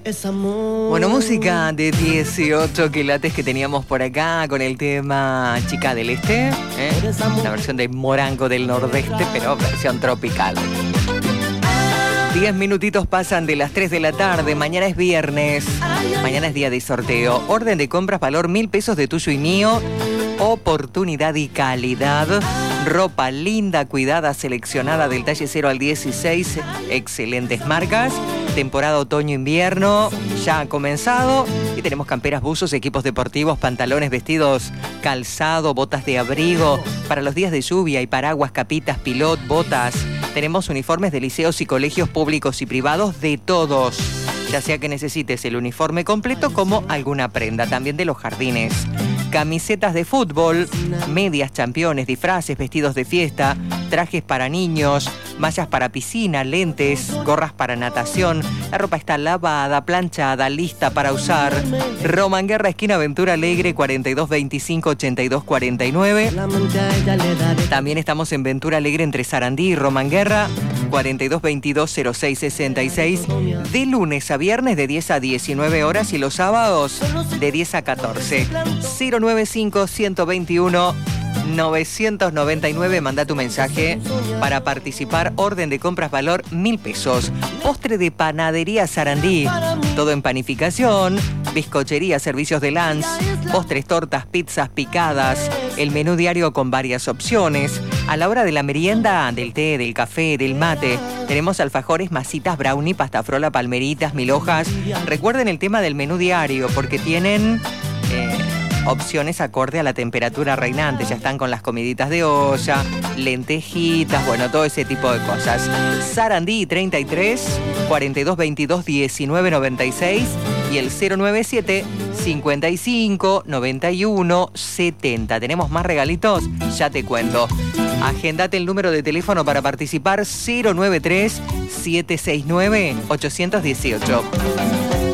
Bueno, música de 18 quilates que teníamos por acá con el tema Chica del Este, la versión de Morango del Nordeste, pero versión tropical. 10 minutitos pasan de las 3 de la tarde, mañana es viernes, mañana es día de sorteo, orden de compras valor 1.000 pesos de tuyo y mío, oportunidad y calidad, ropa linda, cuidada, seleccionada del talle 0 al 16, excelentes marcas, temporada otoño-invierno ya ha comenzado y tenemos camperas, buzos, equipos deportivos, pantalones, vestidos, calzado, botas de abrigo, para los días de lluvia y paraguas, capitas, pilot, botas. Tenemos uniformes de liceos y colegios públicos y privados de todos, ya sea que necesites el uniforme completo como alguna prenda, también de los jardines. Camisetas de fútbol, medias, championes, disfraces, vestidos de fiesta, trajes para niños, mallas para piscina, lentes, gorras para natación. La ropa está lavada, planchada, lista para usar. Romanguerra, esquina Aventura Alegre, 4225-8249. También estamos en Ventura Alegre entre Sarandí y Romanguerra, 4222-0666. De lunes a viernes de 10 a 19 horas y los sábados de 10 a 14. 095-121-999, manda tu mensaje para participar, orden de compras valor 1.000 pesos. Postre de panadería Sarandí, todo en panificación, bizcochería, servicios de lunch, postres, tortas, pizzas picadas, el menú diario con varias opciones. A la hora de la merienda, del té, del café, del mate, tenemos alfajores, masitas, brownie, pasta frola, palmeritas, 1000 hojas. Recuerden el tema del menú diario porque tienen opciones acorde a la temperatura reinante. Ya están con las comiditas de olla, lentejitas, bueno, todo ese tipo de cosas. Sarandí 33 4222 1996 y el 097 55 91 70. ¿Tenemos más regalitos? Ya te cuento. Agendate el número de teléfono para participar, 093 769 818.